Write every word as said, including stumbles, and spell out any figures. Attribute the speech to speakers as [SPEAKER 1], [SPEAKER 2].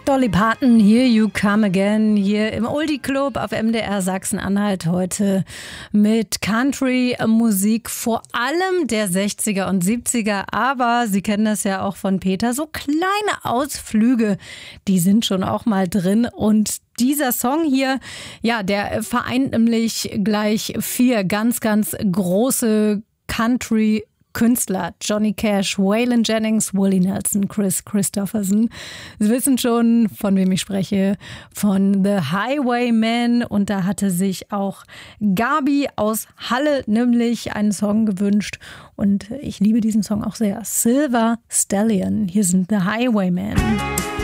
[SPEAKER 1] Dolly Parton, Here You Come Again, hier im Oldie Club auf M D R Sachsen-Anhalt heute mit Country-Musik, vor allem der sechziger und siebziger, aber Sie kennen das ja auch von Peter, so kleine Ausflüge, die sind schon auch mal drin und dieser Song hier, ja, der vereint nämlich gleich vier ganz, ganz große Country Künstler, Johnny Cash, Waylon Jennings, Willie Nelson, Chris Christopherson. Sie wissen schon, von wem ich spreche, von The Highwaymen. Und da hatte sich auch Gabi aus Halle nämlich einen Song gewünscht. Und ich liebe diesen Song auch sehr. Silver Stallion. Hier sind The Highwaymen.